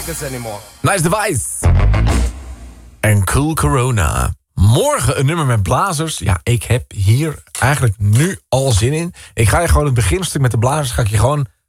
take this anymore. Nice Device. En Cool Corona. Morgen een nummer met blazers. Ja, ik heb hier eigenlijk nu al zin in. Ik ga je gewoon het beginstuk met de blazers ga ik je gewoon